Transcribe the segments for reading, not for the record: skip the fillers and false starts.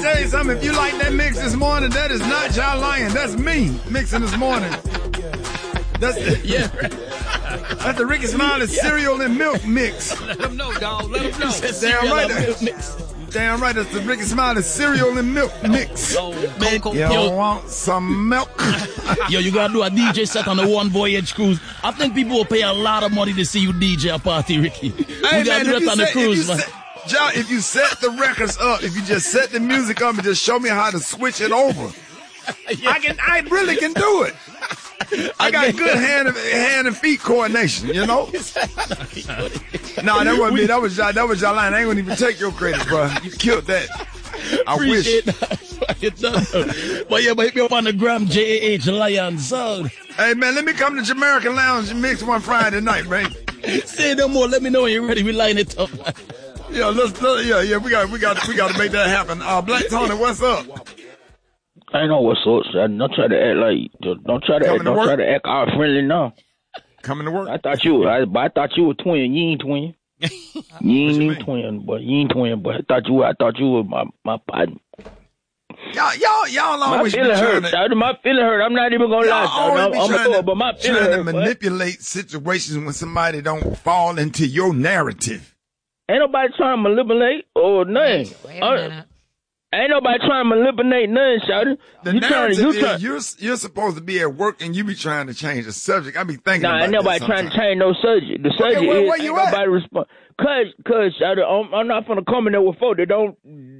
tell you something. If you like that mix this morning, that is not John Lyon. That's me mixing this morning. That's the Ricky Smiley cereal and milk mix. Let them know, dog. Let them know. Damn right. Damn right, that's the Ricky Smiley cereal and milk mix. You want some milk? Yo, you gotta do a DJ set on the One Voyage cruise. I think people will pay a lot of money to see you DJ a party, Ricky. Hey, we gotta do that on the cruise, man. John, if you set the records up, if you just set the music up and just show me how to switch it over, I really can do it. I got good hand and feet coordination, you know? No, that wasn't me. That was your line. I ain't gonna even take your credit, bro. You killed that. I wish. But yeah, but hit me up on the gram, JAH Lion Sound. Hey, man, let me come to Jamaican Lounge and mix one Friday night, man. Say no more. Let me know when you're ready. We line it up. Yeah, we got to make that happen. Black Tony, what's up? I know what's up, son. Don't try to act like, don't try to act all friendly now. Coming to work? I thought you were twin. You ain't twin. You ain't twin, but I thought you were my partner. Y'all always my feeling hurt. My feeling hurt. I'm not even gonna lie. But my feeling hurt. Trying to manipulate situations when somebody don't fall into your narrative. Ain't nobody trying to manipulate or nothing. Wait a minute. Ain't nobody trying to manipulate nothing, shawty. The narrative is you're supposed to be at work and you be trying to change the subject. I be thinking about ain't nobody trying to change no subject. The subject is where you nobody respond. Cause shawty, I'm not finna come in there with folks that don't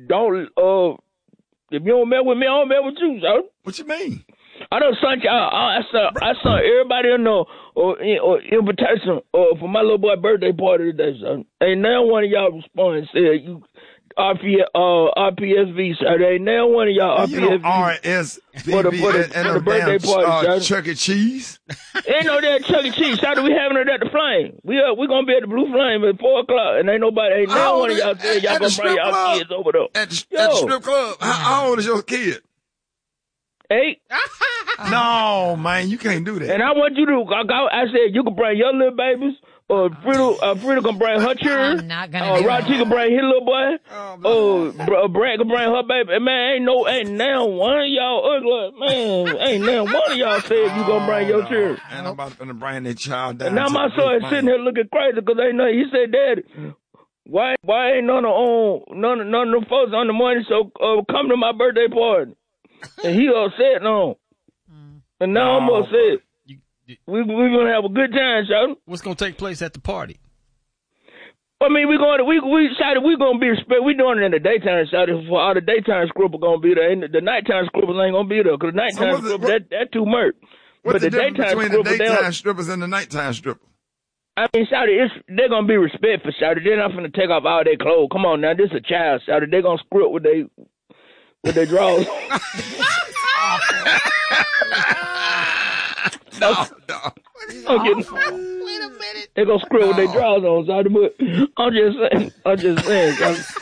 if you don't mess with me, I don't mess with you, shawty. What you mean? I done sent y'all. I sent everybody a no or invitation for my little boy birthday party today, son. Ain't now one of y'all respond and said you RPSV, son. Ain't now one of y'all RPSV for the birthday party, Chuck E. Cheese. Ain't no damn Chuck E. Cheese. Shawty, we having it at the Flame. We gonna be at the Blue Flame at 4:00, and ain't now one of y'all said y'all gonna bring y'all kids over there at the strip club. How old is your kid? 8. No, man, you can't do that. And I want you to. I said you can bring your little babies. Frida can bring her children. I'm not gonna. Roger can bring his little boy. Brad can bring her baby. And man, ain't now one of y'all ugly. Man, ain't now one of y'all said you gonna bring your children. And I'm about to bring that child down. And now my son is sitting here looking crazy because ain't nothing. He said, "Daddy, why ain't none of them folks on the morning show come to my birthday party?" And he upset no. And now I'm upset. We're going to have a good time, son. What's going to take place at the party? I mean, we're going to be respect. We're doing it in the daytime, shawty. For all the daytime scribbles going to be there. And the nighttime scribbles ain't going to be there. Because the nighttime scribbles, that's too much. What's the difference between the daytime strippers and the nighttime strippers? I mean, shawty, they're going to be respectful, shawty. They're not going to take off all their clothes. Come on now, this is a child, shawty. They're going to script with their drawers. No. Wait a minute. They're going to screw with their drawers on, so I'm just saying.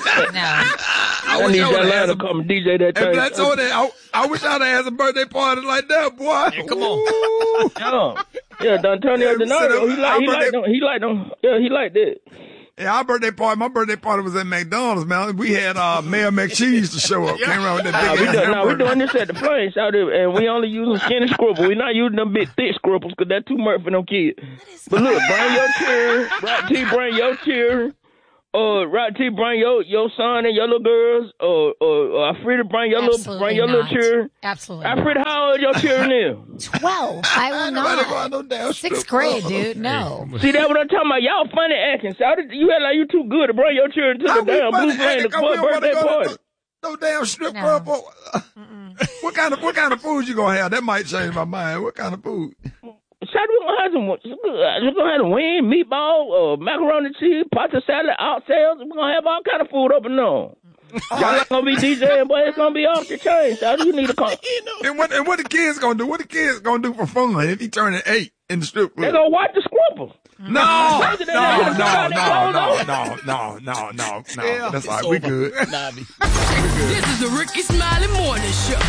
I need that to come and DJ that thing. That's all that. I wish I'd have had a birthday party like that, boy. Yeah, come on. Yeah, D'Antonio Donato, he liked them. Yeah, he liked it. Yeah, my birthday party was at McDonald's, man. We had Mayor McCheese to show up. Came around with that big we're doing this at the Flames, and we only using skinny scribbles. We're not using them big thick scribbles because that's too much for them kids. But look, bring your children. Right T, bring your children. Right T, bring your son and your little girls. Afrida, bring your little children. Absolutely. Afrida, how old your children is? 12. I will not. 6th grade, dude. No. See, that's what I'm talking about. Y'all funny acting. So you act like you too good to bring your children to the damn Blue Flame birthday party. No damn strip club. What kind of food you gonna have? That might change my mind. What kind of food? We're gonna have some wing, meatball, macaroni cheese, pasta salad, oxtails. We're gonna have all kind of food up and on. Y'all not gonna be DJing, but it's gonna be off the chain. So you need to come. And what the kids gonna do? What the kids gonna do for fun if he turning 8 in the strip club? They gonna watch the Scribble. No. That's all right. We good. This is the Ricky Smiley Morning Show.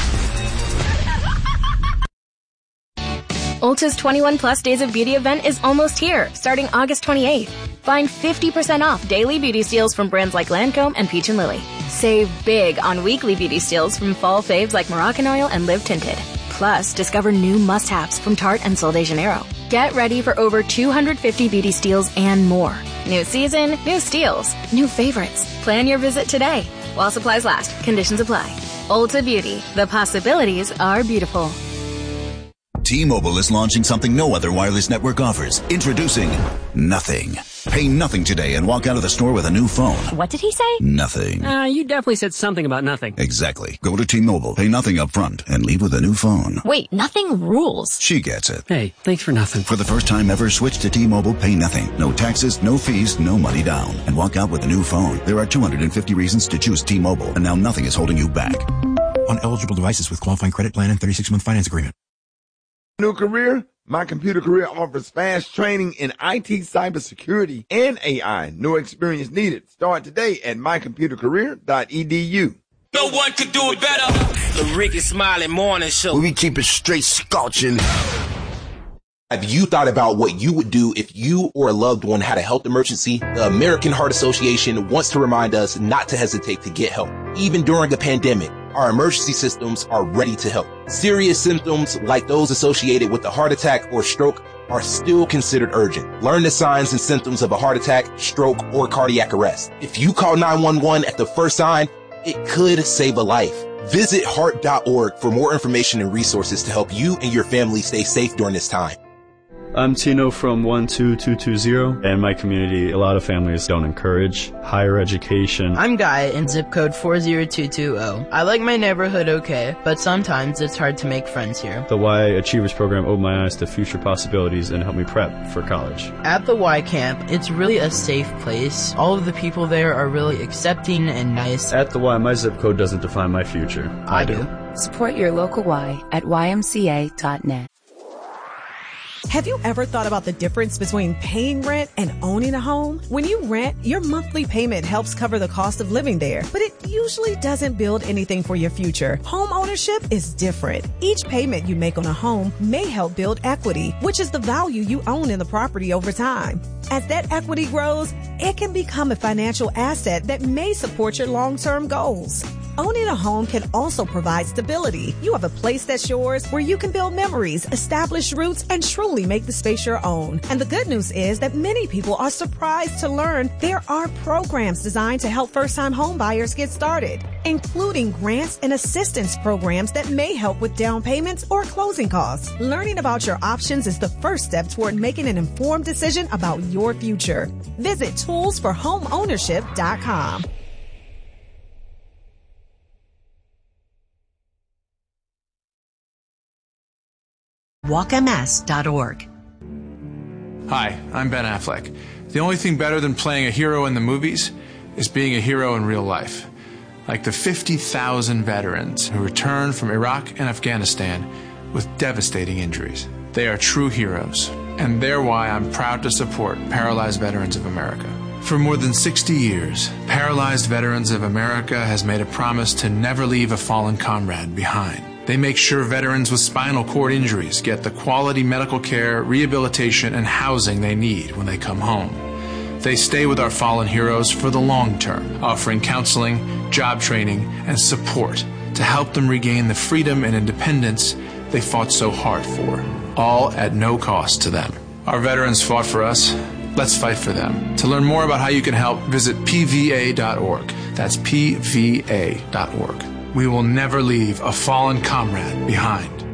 Ulta's 21 Plus Days of Beauty event is almost here, starting August 28th. Find 50% off daily beauty steals from brands like Lancome and Peach & Lily. Save big on weekly beauty steals from fall faves like Moroccan Oil and Live Tinted. Plus, discover new must-haves from Tarte and Sol de Janeiro. Get ready for over 250 beauty steals and more. New season, new steals, new favorites. Plan your visit today. While supplies last, conditions apply. Ulta Beauty. The possibilities are beautiful. T-Mobile is launching something no other wireless network offers. Introducing Nothing. Pay nothing today and walk out of the store with a new phone. What did he say? Nothing. You definitely said something about nothing. Exactly. Go to T-Mobile, pay nothing up front, and leave with a new phone. Wait, nothing rules. She gets it. Hey, thanks for nothing. For the first time ever, switch to T-Mobile, pay nothing. No taxes, no fees, no money down. And walk out with a new phone. There are 250 reasons to choose T-Mobile, and now nothing is holding you back. On eligible devices with qualifying credit plan and 36-month finance agreement. New career? My Computer Career offers fast training in IT, cybersecurity, and AI. No experience needed. Start today at mycomputercareer.edu. No one could do it better. The Ricky Smiley Morning Show. We keep it straight scorching. Have you thought about what you would do if you or a loved one had a health emergency? The American Heart Association wants to remind us not to hesitate to get help. Even during a pandemic, our emergency systems are ready to help. Serious symptoms like those associated with a heart attack or stroke are still considered urgent. Learn the signs and symptoms of a heart attack, stroke, or cardiac arrest. If you call 911 at the first sign, it could save a life. Visit heart.org for more information and resources to help you and your family stay safe during this time. I'm Tino from 12220. In my community, a lot of families don't encourage higher education. I'm Guy in zip code 40220. I like my neighborhood okay, but sometimes it's hard to make friends here. The Y Achievers program opened my eyes to future possibilities and helped me prep for college. At the Y camp, it's really a safe place. All of the people there are really accepting and nice. At the Y, my zip code doesn't define my future. I do. Support your local Y at ymca.net. Have you ever thought about the difference between paying rent and owning a home? When you rent, your monthly payment helps cover the cost of living there, but it usually doesn't build anything for your future. Home ownership is different. Each payment you make on a home may help build equity, which is the value you own in the property over time. As that equity grows, it can become a financial asset that may support your long-term goals. Owning a home can also provide stability. You have a place that's yours where you can build memories, establish roots, and truly make the space your own. And the good news is that many people are surprised to learn there are programs designed to help first-time home buyers get started, including grants and assistance programs that may help with down payments or closing costs. Learning about your options is the first step toward making an informed decision about your future. Visit toolsforhomeownership.com. WalkMS.org. Hi, I'm Ben Affleck. The only thing better than playing a hero in the movies is being a hero in real life. Like the 50,000 veterans who returned from Iraq and Afghanistan with devastating injuries. They are true heroes, and they're why I'm proud to support Paralyzed Veterans of America. For more than 60 years, Paralyzed Veterans of America has made a promise to never leave a fallen comrade behind. They make sure veterans with spinal cord injuries get the quality medical care, rehabilitation, and housing they need when they come home. They stay with our fallen heroes for the long term, offering counseling, job training, and support to help them regain the freedom and independence they fought so hard for, all at no cost to them. Our veterans fought for us. Let's fight for them. To learn more about how you can help, visit pva.org. That's pva.org. We will never leave a fallen comrade behind.